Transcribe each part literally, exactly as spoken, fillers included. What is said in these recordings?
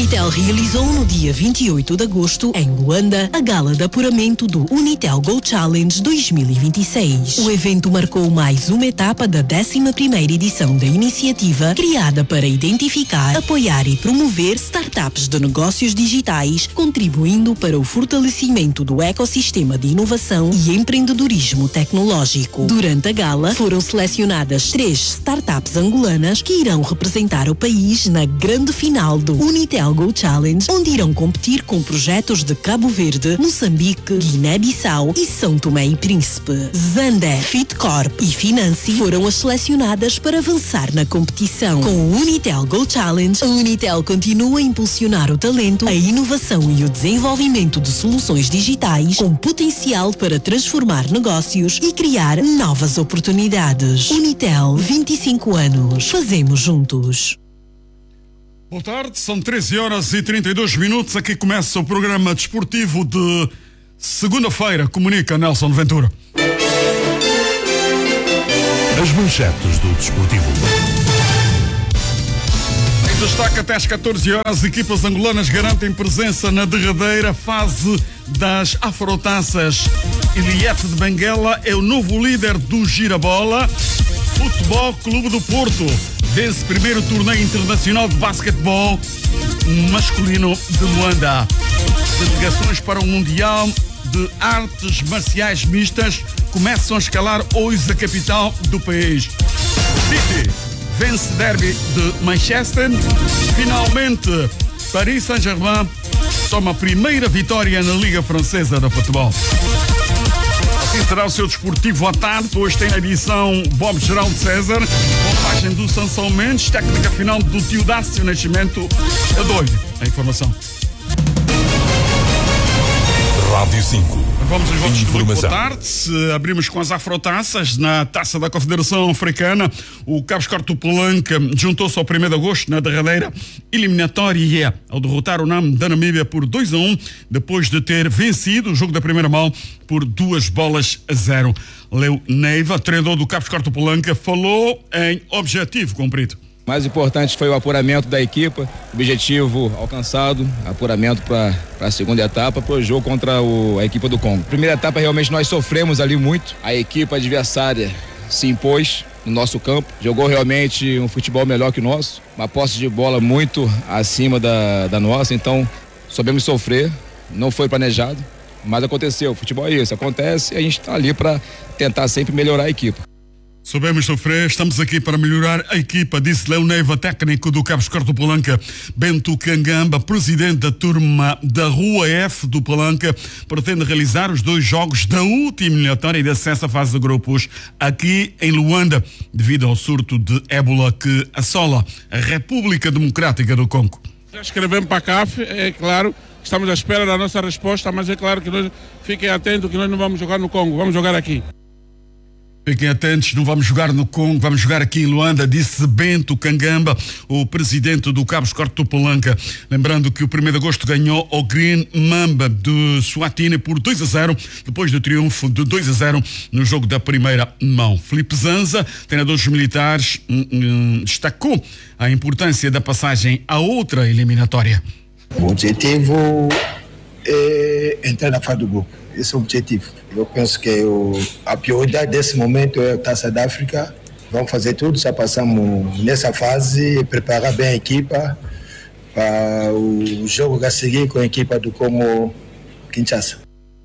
Unitel realizou no dia vinte e oito de agosto, em Luanda, a gala de apuramento do Unitel Go Challenge dois mil e vinte e seis. O evento marcou mais uma etapa da décima primeira edição da iniciativa, criada para identificar, apoiar e promover startups de negócios digitais, contribuindo para o fortalecimento do ecossistema de inovação e empreendedorismo tecnológico. Durante a gala, foram selecionadas três startups angolanas que irão representar o país na grande final do Unitel Go Challenge, onde irão competir com projetos de Cabo Verde, Moçambique, Guiné-Bissau e São Tomé e Príncipe. Zander, Fitcorp e Financi foram as selecionadas para avançar na competição. Com o Unitel Go Challenge, a Unitel continua a impulsionar o talento, a inovação e o desenvolvimento de soluções digitais com potencial para transformar negócios e criar novas oportunidades. Unitel, vinte e cinco anos. Fazemos juntos. Boa tarde, são treze horas e trinta e dois minutos. Aqui começa o programa desportivo de segunda-feira. Comunica Nelson Ventura. As manchetes do desportivo. Em destaque, até às catorze horas, equipas angolanas garantem presença na derradeira fase das Afrotaças. Iliete de Benguela é o novo líder do Girabola. Futebol Clube do Porto vence primeiro torneio internacional de basquetebol masculino de Luanda. Delegações para o Mundial de Artes Marciais Mistas começam a escalar hoje a capital do país. City vence derby de Manchester. Finalmente, Paris Saint-Germain toma a primeira vitória na Liga Francesa de Futebol. Assim será o seu desportivo à tarde. Hoje tem a edição Bob Geraldo César, montagem do Sansão Mendes, técnica final do tio Dácio Nascimento. Eu dou-lhe a informação. Rádio cinco. Vamos aos votos do boa tarde. Abrimos com as Afrotaças na Taça da Confederação Africana. O Cabo Escorto Palanca juntou-se ao primeiro de agosto na derradeira eliminatória ao derrotar o N A M da Namíbia por dois a um, depois de ter vencido o jogo da primeira mão por duas bolas a zero. Leo Neiva, treinador do Cabo Escorto Palanca, falou em objetivo cumprido. O mais importante foi o apuramento da equipa, objetivo alcançado, apuramento para a segunda etapa, para o jogo contra o, a equipa do Congo. Primeira etapa realmente nós sofremos ali muito, a equipa adversária se impôs no nosso campo, jogou realmente um futebol melhor que o nosso, uma posse de bola muito acima da, da nossa, então soubemos sofrer, não foi planejado, mas aconteceu, o futebol é isso, acontece e a gente está ali para tentar sempre melhorar a equipa. Soubemos sofrer, estamos aqui para melhorar a equipa, disse Leo Neiva, técnico do Cabo Escorto Palanca. Bento Cangamba, presidente da turma da Rua F do Palanca, pretende realizar os dois jogos da última eliminatória de acesso à fase de grupos aqui em Luanda, devido ao surto de ébola que assola a República Democrática do Congo. Já escrevemos para a C A F, é claro, estamos à espera da nossa resposta, mas é claro que nós fiquem atentos que nós não vamos jogar no Congo, vamos jogar aqui. Fiquem atentos, não vamos jogar no Congo, vamos jogar aqui em Luanda, disse Bento Cangamba, o presidente do Cabo Escorto Palanca. Lembrando que o primeiro de agosto ganhou o Green Mamba de Swatini por dois a zero, depois do triunfo de dois a zero no jogo da primeira mão. Filipe Zanza, treinador dos militares, hum, hum, destacou a importância da passagem a outra eliminatória. O objetivo é entrar na fase do grupo. Esse é o objetivo. Eu penso que o, a prioridade desse momento é a Taça da África. Vamos fazer tudo, já passamos nessa fase, preparar bem a equipa para o jogo a seguir com a equipa do Congo Kinshasa.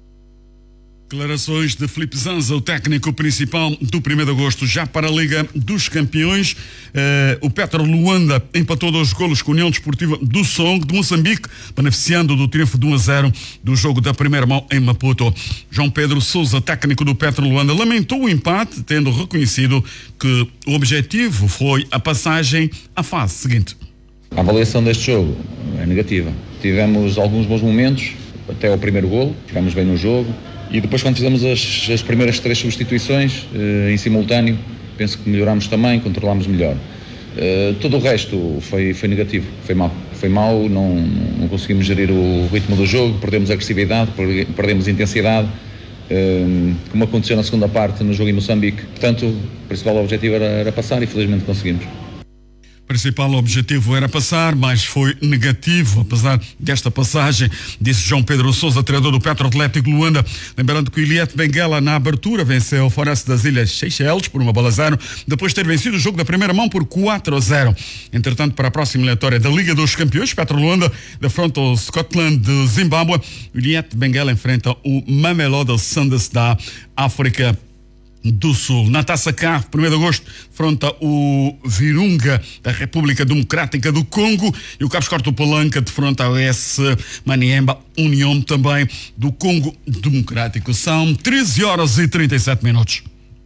Declarações de Filipe Zanza, o técnico principal do primeiro de agosto. Já para a Liga dos Campeões, eh, o Petro Luanda empatou dois golos com a União Desportiva do Song de Moçambique, beneficiando do triunfo de um a zero do jogo da primeira mão em Maputo. João Pedro Sousa, técnico do Petro Luanda, lamentou o empate, tendo reconhecido que o objetivo foi a passagem à fase seguinte. A avaliação deste jogo é negativa. Tivemos alguns bons momentos, até ao primeiro golo, ficámos bem no jogo. E depois, quando fizemos as, as primeiras três substituições eh, em simultâneo, penso que melhorámos também, controlámos melhor. Eh, todo o resto foi, foi negativo, foi mau. Foi mau, não, não conseguimos gerir o ritmo do jogo, perdemos agressividade, perdemos intensidade, eh, como aconteceu na segunda parte no jogo em Moçambique. Portanto, o principal objetivo era, era passar e felizmente conseguimos. principal objetivo era passar, mas foi negativo, apesar desta passagem, disse João Pedro Sousa, treinador do Petro Atlético de Luanda. Lembrando que o Iliete Benguela, na abertura, venceu o Forest das Ilhas Seychelles por uma bola a zero, depois de ter vencido o jogo da primeira mão por quatro a zero. Entretanto, para a próxima eliminatória da Liga dos Campeões, Petro Luanda defronta o Scotland de Zimbábue. O Iliete Benguela enfrenta o Mamelodi Sundowns da África do Sul. Na Taça C A F, primeiro de agosto, fronta o Virunga da República Democrática do Congo e o Cabo Escorte do Palanca defronta o S Maniemba União também do Congo Democrático. São treze horas e trinta e sete minutos.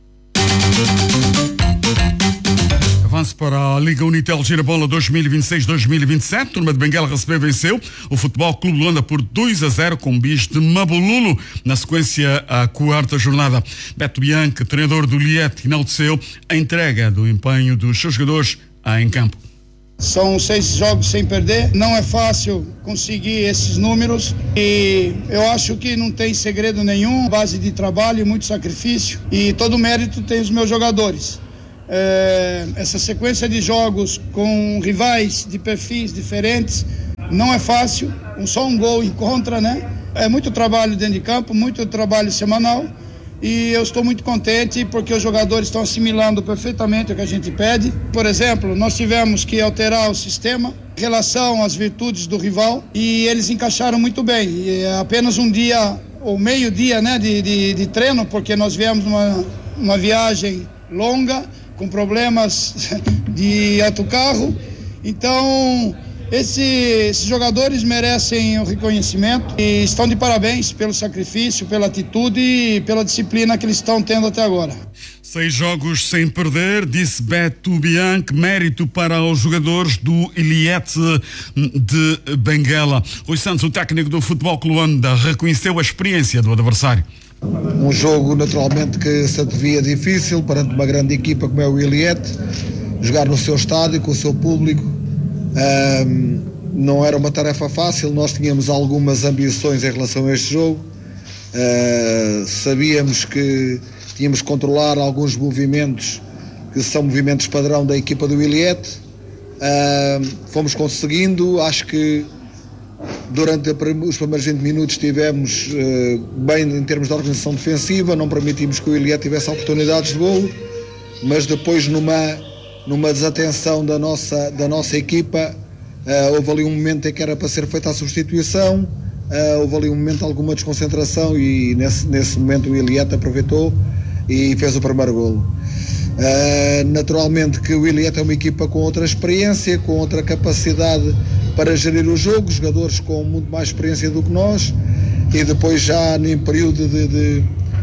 Avanço para a Liga Unitel Girabola dois mil e vinte e seis dois mil e vinte e sete. Turma de Benguela recebeu e venceu o Futebol Clube de Luanda por dois a zero com bis de Mabululo. Na sequência, a quarta jornada. Beto Bianchi, treinador do Iliete, enalteceu a entrega do empenho dos seus jogadores em campo. São seis jogos sem perder, não é fácil conseguir esses números e eu acho que não tem segredo nenhum, base de trabalho, muito sacrifício e todo o mérito tem os meus jogadores. É, essa sequência de jogos com rivais de perfis diferentes não é fácil, um, só um gol em contra, né? É muito trabalho dentro de campo, muito trabalho semanal e eu estou muito contente porque os jogadores estão assimilando perfeitamente o que a gente pede. Por exemplo, nós tivemos que alterar o sistema em relação às virtudes do rival e eles encaixaram muito bem. E é apenas um dia ou meio dia, né, de, de, de treino, porque nós viemos uma, uma viagem longa com problemas de autocarro, então esse, esses jogadores merecem o reconhecimento e estão de parabéns pelo sacrifício, pela atitude e pela disciplina que eles estão tendo até agora. Seis jogos sem perder, disse Beto Bianchi, mérito para os jogadores do Iliete de Benguela. Rui Santos, o técnico do Futebol Clube Luanda, reconheceu a experiência do adversário. Um jogo naturalmente que se antevia difícil perante uma grande equipa como é o Iliete, jogar no seu estádio, com o seu público, um, não era uma tarefa fácil, nós tínhamos algumas ambições em relação a este jogo, uh, sabíamos que tínhamos que controlar alguns movimentos que são movimentos padrão da equipa do Iliete, uh, fomos conseguindo, acho que durante os primeiros vinte minutos estivemos uh, bem em termos de organização defensiva, não permitimos que o Iliete tivesse oportunidades de golo, mas depois numa, numa desatenção da nossa, da nossa equipa, uh, houve ali um momento em que era para ser feita a substituição, uh, houve ali um momento de alguma desconcentração e nesse, nesse momento o Iliete aproveitou e fez o primeiro golo. Uh, naturalmente que o Iliete é uma equipa com outra experiência, com outra capacidade para gerir o jogo, jogadores com muito mais experiência do que nós e depois já em período de, de,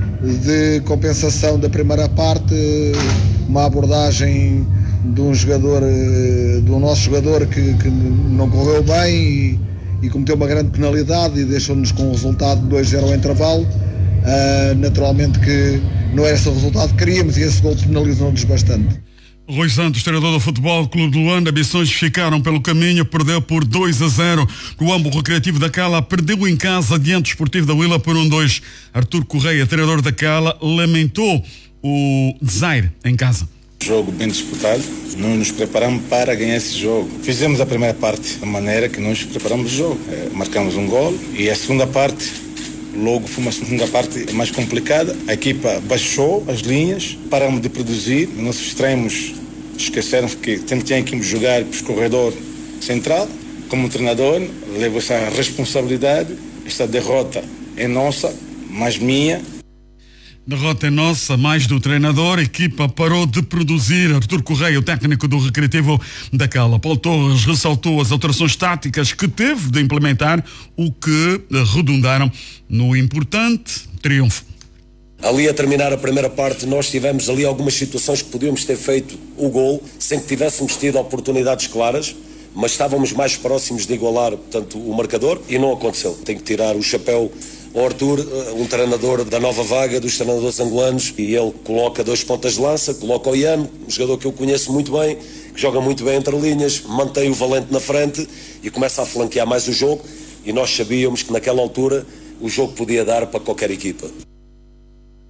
de compensação da primeira parte, uma abordagem de um jogador, de um nosso jogador que, que não correu bem e, e cometeu uma grande penalidade e deixou-nos com o resultado de dois a zero ao intervalo. Uh, naturalmente que não era esse o resultado que queríamos e esse gol penalizou-nos bastante. Rui Santos, treinador do Futebol Clube de Luanda, ambições ficaram pelo caminho, perdeu por dois a zero. O Ambo Recreativo da Cala perdeu em casa diante do Esportivo da Willa por um a dois. Artur Correia, treinador da Cala, lamentou o desaire em casa. Jogo bem disputado, nós nos preparamos para ganhar esse jogo. Fizemos a primeira parte da maneira que nós preparamos o jogo. É, marcamos um gol e a segunda parte, logo foi uma segunda parte mais complicada. A equipa baixou as linhas, paramos de produzir. Os nossos extremos esqueceram que tinham que jogar para o corredor central. Como treinador, levo essa responsabilidade. Esta derrota é nossa, mas minha. Derrota é nossa, mais do treinador. A equipa parou de produzir. Artur Correia, o técnico do Recreativo da Cala. Paulo Torres ressaltou as alterações táticas que teve de implementar, o que redundaram no importante triunfo. Ali a terminar a primeira parte, nós tivemos ali algumas situações que podíamos ter feito o gol sem que tivéssemos tido oportunidades claras, mas estávamos mais próximos de igualar, portanto, o marcador e não aconteceu. Tenho que tirar o chapéu ao Artur, um treinador da nova vaga dos treinadores angolanos, e ele coloca dois pontas de lança, coloca o Ian, um jogador que eu conheço muito bem, que joga muito bem entre linhas, mantém o Valente na frente e começa a flanquear mais o jogo, e nós sabíamos que naquela altura o jogo podia dar para qualquer equipa.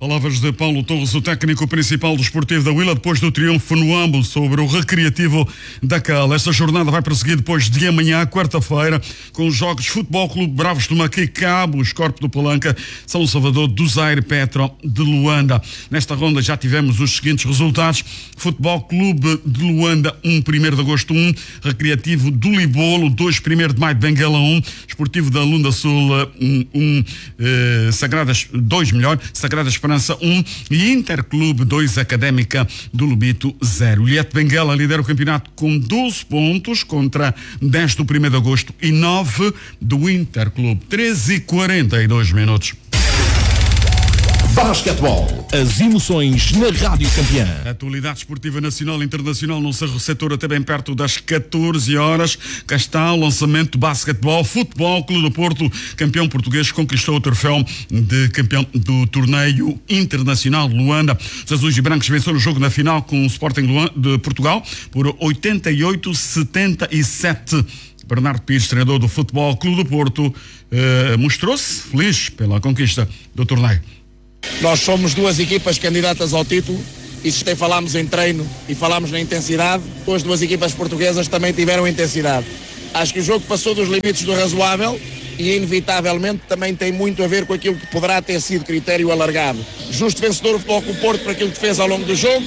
Palavras de Paulo Torres, o técnico principal do Esportivo da Huila, depois do triunfo no Ambo sobre o Recreativo da Cala. Esta jornada vai prosseguir depois de amanhã, quarta-feira, com os jogos Futebol Clube Bravos do Maquis, Cabo, Escorpo do Palanca, São Salvador, do Zaire, Petro de Luanda. Nesta ronda já tivemos os seguintes resultados: Futebol Clube de Luanda, um, primeiro de agosto, um, Recreativo do Libolo, dois, primeiro de maio de Benguela, um, Esportivo da Lunda Sul, um, um eh, Sagradas, dois melhor, Sagrada Esperança um e Interclube dois, Académica do Lubito zero. Ilhete Benguela lidera o campeonato com doze pontos contra dez do primeiro de agosto e nove do Interclube. treze e quarenta e dois minutos. Basquetebol, as emoções na Rádio Campeã. Atualidade esportiva nacional e internacional no Cerro Setor até bem perto das catorze horas. Cá está o lançamento do basquetebol. Futebol Clube do Porto, campeão português, conquistou o troféu de campeão do torneio internacional de Luanda. Os azuis e brancos venceram o jogo na final com o Sporting de Portugal por oitenta e oito a setenta e sete. Bernardo Pires, treinador do Futebol Clube do Porto, eh, mostrou-se feliz pela conquista do torneio. Nós somos duas equipas candidatas ao título, isso tem, falámos em treino e falámos na intensidade. As duas equipas portuguesas também tiveram intensidade. Acho que o jogo passou dos limites do razoável e inevitavelmente também tem muito a ver com aquilo que poderá ter sido critério alargado. Justo vencedor o Futebol Clube do Porto por aquilo que fez ao longo do jogo.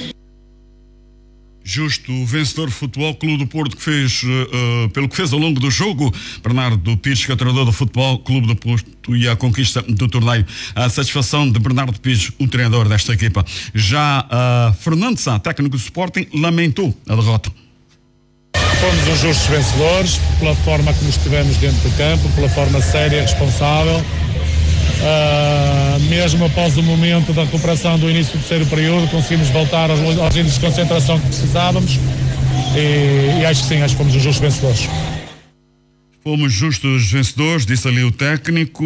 Justo vencedor Futebol Clube do Porto que fez, uh, pelo que fez ao longo do jogo. Bernardo Pires, que é o treinador do Futebol Clube do Porto, e a conquista do torneio. A satisfação de Bernardo Pires, o treinador desta equipa. Já uh, Fernando Sá, técnico do Sporting, lamentou a derrota. Fomos uns justos vencedores pela forma como estivemos dentro do campo, pela forma séria e responsável. Uh, mesmo após o momento da recuperação do início do terceiro período, conseguimos voltar aos, aos índices de concentração que precisávamos e, e acho que sim, acho que fomos os justos vencedores. Fomos justos vencedores, disse ali o técnico.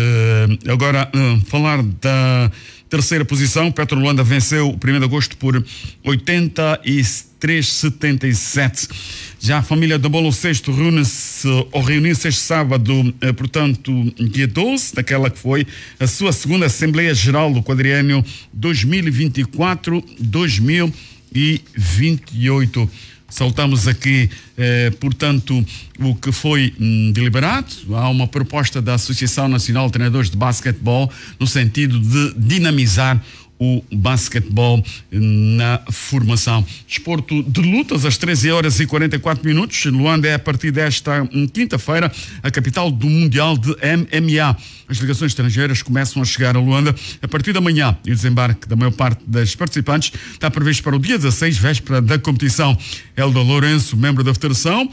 Uh, agora, uh, falar da terceira posição. Petro Luanda venceu o primeiro de agosto por oitenta e três a setenta e sete. Já a família da Bola Sexto reúne-se, ou reuniu-se este sábado, eh, portanto, dia doze, daquela que foi a sua segunda Assembleia Geral do quadriênio dois mil e vinte e quatro a dois mil e vinte e oito. Saltamos aqui, eh, portanto, o que foi hum, deliberado. Há uma proposta da Associação Nacional de Treinadores de Basquetebol no sentido de dinamizar o basquetebol na formação. Desporto de lutas às treze horas e quarenta e quatro minutos. Luanda é a partir desta hum, quinta-feira a capital do Mundial de M M A. As delegações estrangeiras começam a chegar a Luanda a partir da manhã e o desembarque da maior parte das participantes está previsto para o dia dezasseis, véspera da competição. Elda Lourenço, membro da Federação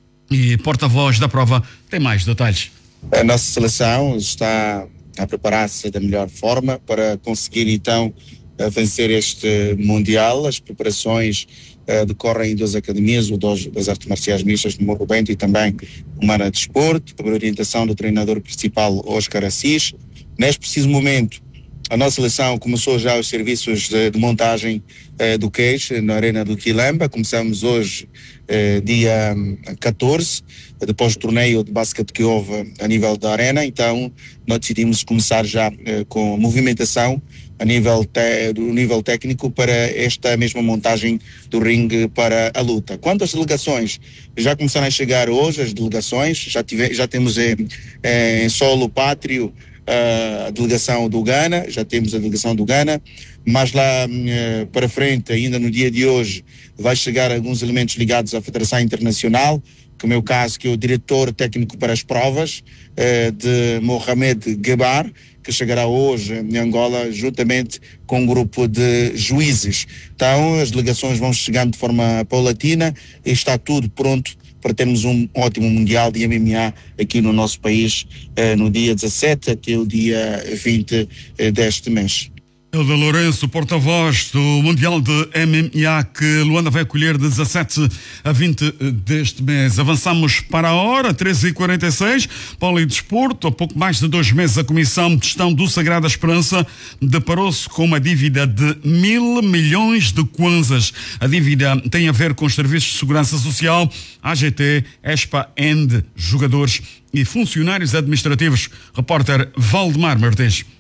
e porta-voz da prova, tem mais detalhes. A nossa seleção está a preparar-se da melhor forma para conseguir então vencer este Mundial. As preparações uh, decorrem em duas academias, o dos, das artes marciais mistas de Morro Bento e também o Mara de Desporto, por orientação do treinador principal Oscar Assis. Neste preciso momento, a nossa seleção começou já os serviços de, de montagem uh, do queijo na Arena do Quilamba. Começamos hoje, uh, dia catorze, depois do torneio de basquete que houve a nível da Arena. Então, nós decidimos começar já uh, com a movimentação a nível, te, do nível técnico para esta mesma montagem do ringue para a luta. Quanto às delegações, já começaram a chegar hoje as delegações, já, tive, já temos eh, eh, em solo pátrio a delegação do Ghana, já temos a delegação do Ghana, mas lá uh, para frente, ainda no dia de hoje, vai chegar alguns elementos ligados à Federação Internacional, que é o meu caso, que é o diretor técnico para as provas, uh, de Mohamed Gebar, que chegará hoje em Angola, juntamente com um grupo de juízes. Então, as delegações vão chegando de forma paulatina e está tudo pronto para termos um ótimo Mundial de M M A aqui no nosso país, eh, no dia dezassete até o dia vinte eh, deste mês. Elda Lourenço, porta-voz do Mundial de M M A que Luanda vai acolher de dezassete a vinte deste mês. Avançamos para a hora, treze e quarenta e seis. Polidesporto, há pouco mais de dois meses, a Comissão de Gestão do Sagrada Esperança deparou-se com uma dívida de mil milhões de kwanzas. A dívida tem a ver com os serviços de segurança social, A G T, ESPA, E N D, jogadores e funcionários administrativos. Repórter Valdemar Martins.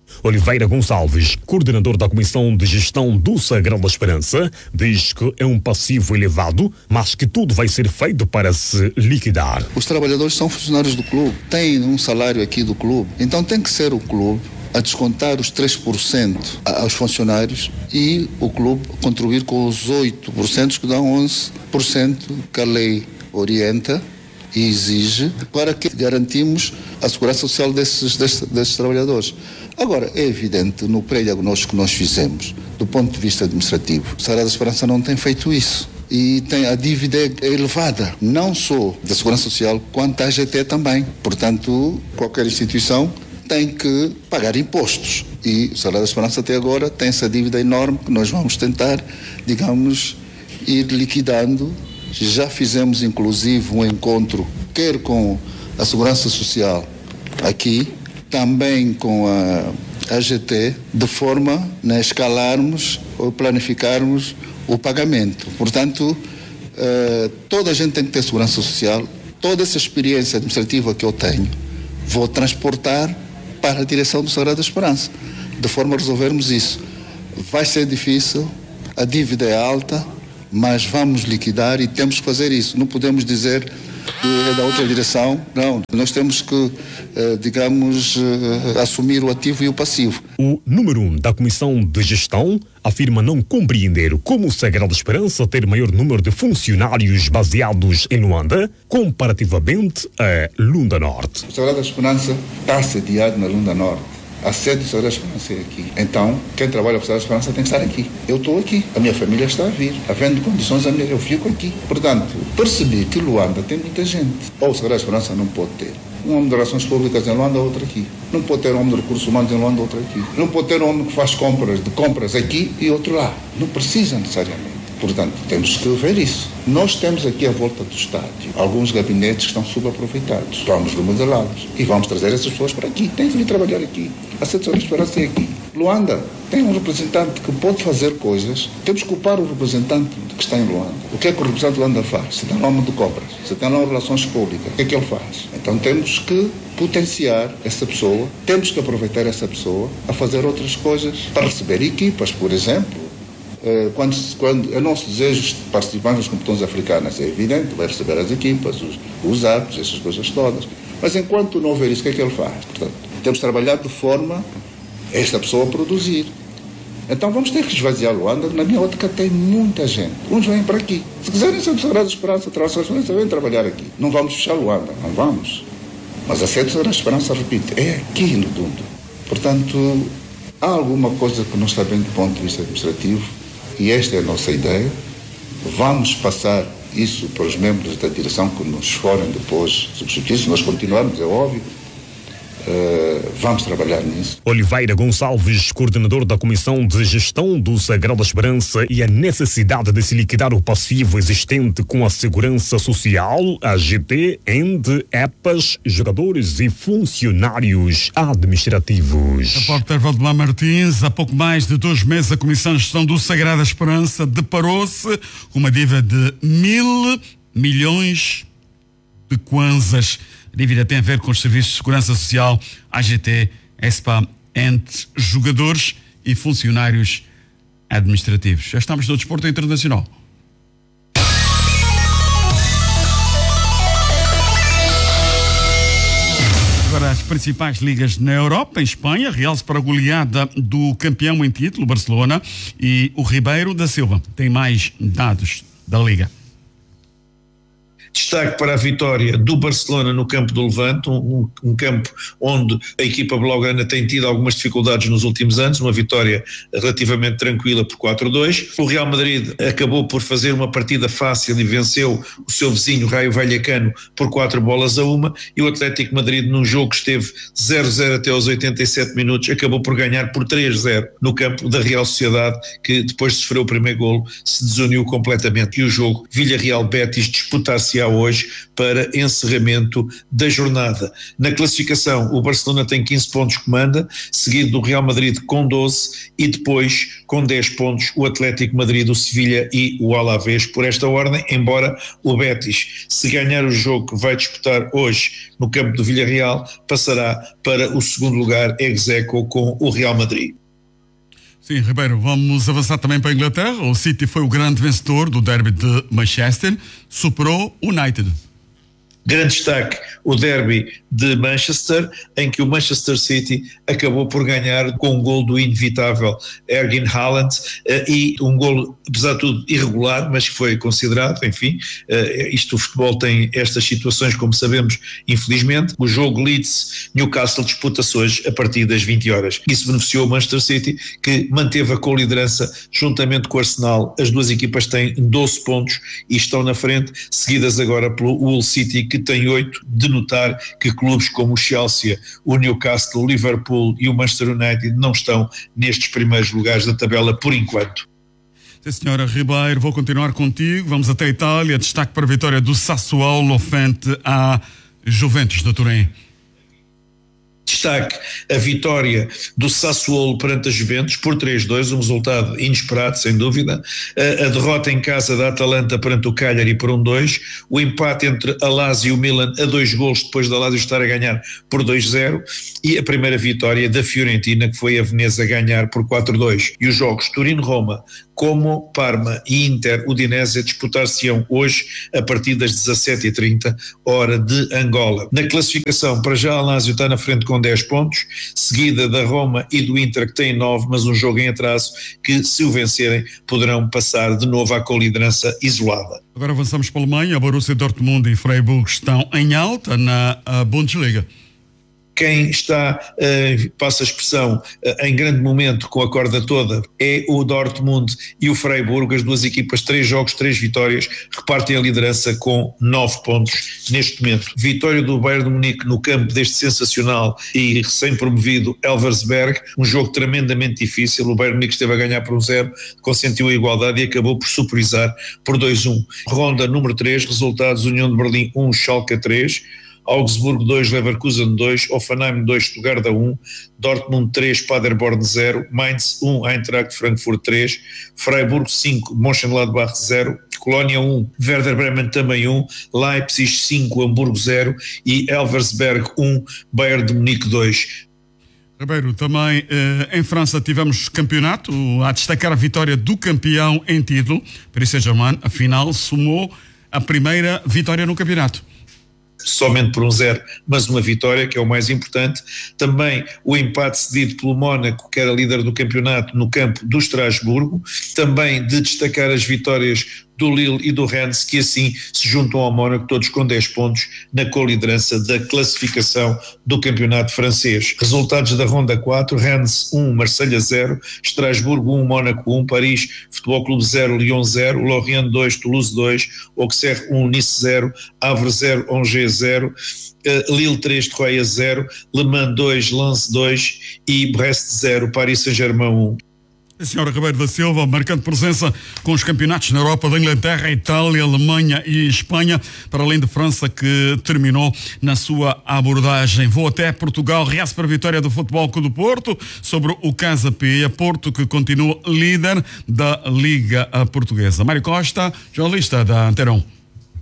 Oliveira Gonçalves, coordenador da Comissão de Gestão do Sagrada Esperança, diz que é um passivo elevado, mas que tudo vai ser feito para se liquidar. Os trabalhadores são funcionários do clube, têm um salário aqui do clube, então tem que ser o clube a descontar os três por cento aos funcionários e o clube contribuir com os oito por cento que dão onze por cento que a lei orienta e exige para que garantimos a segurança social desses, desses, desses trabalhadores. Agora, é evidente, no pré-diagnóstico que nós fizemos, do ponto de vista administrativo, o Sagrada Esperança não tem feito isso. E tem, a dívida é elevada, não só da Segurança Social, quanto da A G T também. Portanto, qualquer instituição tem que pagar impostos. E o Sagrada Esperança até agora tem essa dívida enorme que nós vamos tentar, digamos, ir liquidando. Já fizemos, inclusive, um encontro, quer com a Segurança Social aqui, também com a A G T, de forma a escalarmos ou planificarmos o pagamento. Portanto, eh, toda a gente tem que ter segurança social. Toda essa experiência administrativa que eu tenho, vou transportar para a direção do Sagrada Esperança, de forma a resolvermos isso. Vai ser difícil, a dívida é alta, mas vamos liquidar e temos que fazer isso. Não podemos dizer que é da outra direção, não. Nós temos que, eh, digamos, eh, assumir o ativo e o passivo. O número um da Comissão de Gestão afirma não compreender como o Sagrada Esperança ter maior número de funcionários baseados em Luanda comparativamente a Lunda Norte. O Sagrada Esperança está sediado na Lunda Norte. A sede do Sagrada Esperança é aqui. Então, quem trabalha para o Sagrada Esperança tem que estar aqui. Eu estou aqui. A minha família está a vir. Havendo condições, a minha, eu fico aqui. Portanto, percebi que Luanda tem muita gente. Ou o Sagrada Esperança não pode ter um homem de relações públicas em Luanda, outro aqui. Não pode ter um homem de recursos humanos em Luanda, outro aqui. Não pode ter um homem que faz compras de compras aqui e outro lá. Não precisa necessariamente. Portanto, temos que ver isso. Nós temos aqui à volta do estádio alguns gabinetes que estão subaproveitados. Vamos remodelá-los e vamos trazer essas pessoas para aqui. Tem que vir trabalhar aqui. A Sede de Esperança é aqui. Luanda tem um representante que pode fazer coisas. Temos que culpar o representante que está em Luanda. O que é que o representante de Luanda faz? Se tem lá de compras, se tem lá relações públicas, o que é que ele faz? Então temos que potenciar essa pessoa, temos que aproveitar essa pessoa a fazer outras coisas para receber equipas, por exemplo. Quando, quando é nosso desejo de participar nas competições africanas, é evidente, vai receber as equipas, os, os atos, essas coisas todas. Mas enquanto não houver isso, o que é que ele faz? Portanto, temos trabalhado de forma a esta pessoa produzir. Então vamos ter que esvaziar Luanda. Na minha ótica tem muita gente. Uns vêm para aqui. Se quiserem ser do Sagrada Esperança, vêm trabalhar aqui. Não vamos fechar Luanda, não vamos. Mas a sede do Sagrada Esperança, repito, é aqui no Dundo. Portanto, há alguma coisa que não está bem do ponto de vista administrativo. E esta é a nossa ideia. Vamos passar isso para os membros da direção que nos forem depois substituir. Se nós continuarmos, é óbvio. Uh, vamos trabalhar nisso. Oliveira Gonçalves, coordenador da Comissão de Gestão do Sagrada Esperança, e a necessidade de se liquidar o passivo existente com a Segurança Social, a G T, entre E P As, jogadores e funcionários administrativos. Repórter Valdemar Martins, há pouco mais de dois meses a Comissão de Gestão do Sagrada Esperança deparou-se com uma dívida de mil milhões de kwanzas. A dívida tem a ver com os serviços de segurança social, A G T, S P A, entre jogadores e funcionários administrativos. Já estamos no desporto internacional. Agora as principais ligas na Europa, em Espanha, realce para a goleada do campeão em título, Barcelona, e o Ribeiro da Silva tem mais dados da Liga. Destaque para a vitória do Barcelona no campo do Levante, um, um campo onde a equipa blaugrana tem tido algumas dificuldades nos últimos anos, uma vitória relativamente tranquila por quatro a dois. O Real Madrid acabou por fazer uma partida fácil e venceu o seu vizinho Raio Vallecano por quatro bolas a uma, e o Atlético Madrid, num jogo que esteve zero a zero até aos oitenta e sete minutos, acabou por ganhar por três a zero no campo da Real Sociedade, que depois de sofrer o primeiro golo se desuniu completamente, e o jogo Villarreal-Betis disputar-se-á há hoje para encerramento da jornada. Na classificação, o Barcelona tem quinze pontos, comanda, seguido do Real Madrid com doze e depois com dez pontos o Atlético Madrid, o Sevilha e o Alavés por esta ordem, embora o Betis, se ganhar o jogo que vai disputar hoje no campo do Villarreal, passará para o segundo lugar ex aequo com o Real Madrid. Sim, Ribeiro, vamos avançar também para a Inglaterra. O City foi o grande vencedor do derby de Manchester, superou o United. Grande destaque, o derby de Manchester, em que o Manchester City acabou por ganhar com um gol do inevitável Erling Haaland e um gol, apesar de tudo, irregular, mas que foi considerado, enfim, isto, o futebol tem estas situações, como sabemos, infelizmente. O jogo Leeds-Newcastle disputa-se hoje a partir das vinte horas. Isso beneficiou o Manchester City, que manteve a co-liderança juntamente com o Arsenal. As duas equipas têm doze pontos e estão na frente, seguidas agora pelo Hull City, que tem oito, de notar que clubes como o Chelsea, o Newcastle, o Liverpool e o Manchester United não estão nestes primeiros lugares da tabela por enquanto. Sim, senhora Ribeiro, vou continuar contigo. Vamos até a Itália. Destaque para a vitória do Sassuolo frente à Juventus de Turim. Destaque a vitória do Sassuolo perante a Juventus por três a dois, um resultado inesperado, sem dúvida. A, a derrota em casa da Atalanta perante o Cagliari por um a dois, o empate entre a Lazio e o Milan a dois golos depois da Lazio estar a ganhar por dois a zero e a primeira vitória da Fiorentina, que foi a Veneza a ganhar por quatro a dois. E os jogos Turino-Roma, Como, Parma e Inter-Udinese disputar-se-ão hoje a partir das dezassete e trinta, hora de Angola. Na classificação, para já a Lazio está na frente com dez pontos, seguida da Roma e do Inter, que têm nove, mas um jogo em atraso que, se o vencerem, poderão passar de novo à co-liderança isolada. Agora avançamos para a Alemanha. Borussia Dortmund e Freiburg estão em alta na Bundesliga. Quem está, uh, passa a expressão, uh, em grande momento com a corda toda é o Dortmund e o Freiburg. As duas equipas, três jogos, três vitórias, repartem a liderança com nove pontos neste momento. Vitória do Bayern de Munique no campo deste sensacional e recém-promovido Elversberg, um jogo tremendamente difícil. O Bayern de Munique esteve a ganhar por um zero, consentiu a igualdade e acabou por superiorizar por dois a um. Ronda número três, resultados: União de Berlim um, Schalke três, Augsburgo dois, Leverkusen dois, Hoffenheim dois, Stuttgart um, Dortmund três, Paderborn zero, Mainz um, Eintracht Frankfurt três, Freiburg cinco, Mönchengladbach zero, Colónia um, Werder Bremen também um, Leipzig cinco, Hamburgo zero e Elversberg um, Bayern de Munique dois. Ribeiro, também eh, em França tivemos campeonato, a destacar a vitória do campeão em título, Paris Saint-Germain, afinal somou a primeira vitória no campeonato. Somente por um zero, mas uma vitória, que é o mais importante. Também o empate cedido pelo Mónaco, que era líder do campeonato, no campo do Estrasburgo. Também de destacar as vitórias do Lille e do Rennes, que assim se juntam ao Mónaco, todos com dez pontos na co-liderança da classificação do campeonato francês. Resultados da ronda quatro: Rennes um, Marselha zero, Estrasburgo um, Mónaco um, Paris Futebol Clube zero, Lyon zero, Lorient dois, Toulouse dois, Auxerre um, Nice zero, Havre zero, Angers zero, uh, Lille três, Troyes zero, Le Mans dois, Lens dois e Brest zero, Paris Saint-Germain um. A senhora Ribeiro da Silva, marcando presença com os campeonatos na Europa, da Inglaterra, Itália, Alemanha e Espanha, para além de França, que terminou na sua abordagem. Vou até Portugal, reaço para a vitória do Futebol Clube do Porto sobre o Casa Pia, Porto que continua líder da Liga Portuguesa. Mário Costa, jornalista da Antena um.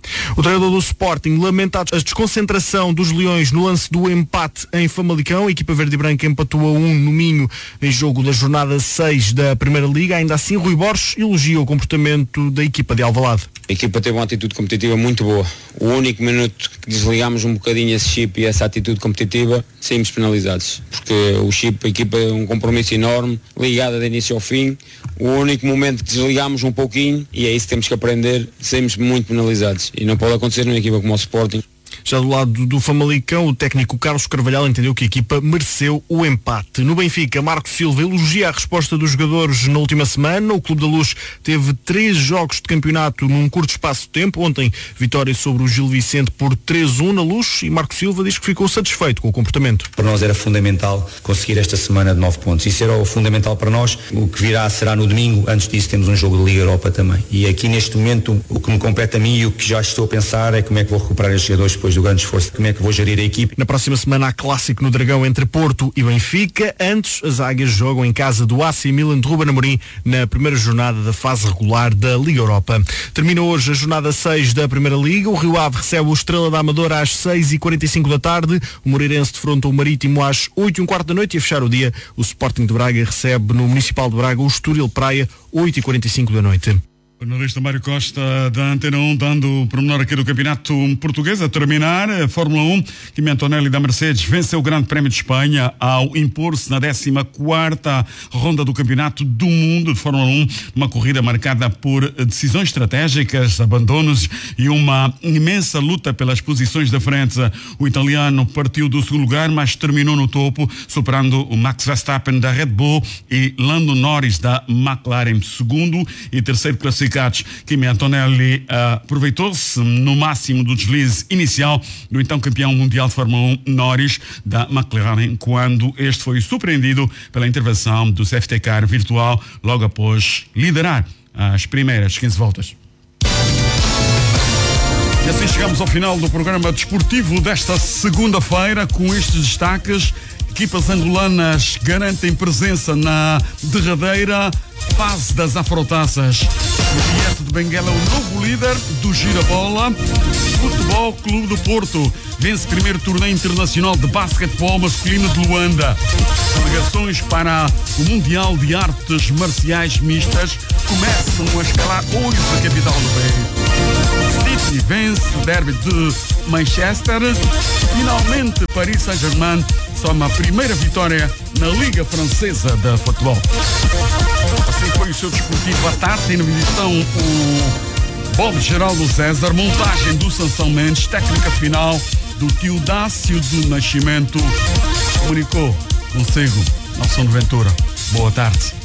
O treinador do Sporting lamenta a desconcentração dos Leões no lance do empate em Famalicão. A equipa verde e branca empatou a um no Minho em jogo da jornada seis da Primeira Liga. Ainda assim, Rui Borges elogia o comportamento da equipa de Alvalade. A equipa teve uma atitude competitiva muito boa. O único minuto que desligámos um bocadinho esse chip e essa atitude competitiva, saímos penalizados. Porque o chip, a equipa é um compromisso enorme, ligada de início ao fim. O único momento que desligámos um pouquinho, e é isso que temos que aprender, saímos muito penalizados. E não pode acontecer numa equipa como o Sporting. Já do lado do Famalicão, o técnico Carlos Carvalhal entendeu que a equipa mereceu o empate. No Benfica, Marco Silva elogia a resposta dos jogadores na última semana. O Clube da Luz teve três jogos de campeonato num curto espaço de tempo. Ontem, vitória sobre o Gil Vicente por três a um na Luz, e Marco Silva diz que ficou satisfeito com o comportamento. Para nós era fundamental conseguir esta semana de nove pontos. Isso era o fundamental para nós. O que virá será no domingo. Antes disso temos um jogo de Liga Europa também. E aqui neste momento o que me compete a mim e o que já estou a pensar é como é que vou recuperar estes jogadores depois do grande esforço, como é que vou gerir a equipe. Na próxima semana há clássico no Dragão entre Porto e Benfica. Antes, as Águias jogam em casa do A C Milan de Ruben Amorim na primeira jornada da fase regular da Liga Europa. Termina hoje a jornada seis da Primeira Liga. O Rio Ave recebe o Estrela da Amadora às seis e quarenta e cinco da tarde. O Moreirense defronta o Marítimo às oito e um quarto da noite, e a fechar o dia o Sporting de Braga recebe no Municipal de Braga o Estoril Praia, oito e quarenta e cinco da noite. O jornalista Mário Costa da Antena um dando o pormenor aqui do campeonato português. A terminar, a Fórmula um, Kimi Antonelli da Mercedes venceu o Grande Prémio de Espanha ao impor-se na décima quarta ronda do campeonato do mundo de Fórmula um, uma corrida marcada por decisões estratégicas, abandonos e uma imensa luta pelas posições da frente. O italiano partiu do segundo lugar, mas terminou no topo, superando o Max Verstappen da Red Bull e Lando Norris da McLaren. Segundo e terceiro classificados, Kimi Antonelli uh, aproveitou-se no máximo do deslize inicial do então campeão mundial de Fórmula um Norris da McLaren, quando este foi surpreendido pela intervenção do safety car virtual logo após liderar as primeiras quinze voltas. E assim chegamos ao final do programa desportivo desta segunda-feira, com estes destaques. Equipas angolanas garantem presença na derradeira fase das Afrotaças. O Ilhéu de Benguela é o novo líder do Girabola. Futebol Clube do Porto vence primeiro torneio internacional de basquetebol masculino de Luanda. Delegações para o Mundial de Artes Marciais Mistas começam a escalar hoje a capital do país. City vence o derby de Manchester. Finalmente, Paris Saint-Germain soma a primeira vitória na Liga Francesa de Futebol. Assim foi o seu desportivo à tarde. Tem na edição o Bob Geraldo César, montagem do Sansão Mendes, técnica final do tio Dácio do Nascimento. Comunicou consigo Nelson de Ventura. Boa tarde.